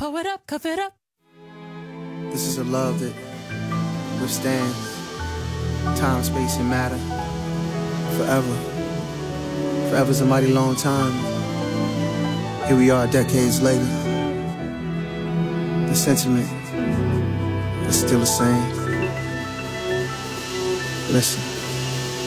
it up, cough it up. This is a love that withstands time, space, and matter forever. Forever's a mighty long time. Here we are decades later. The sentiment is still the same. Listen.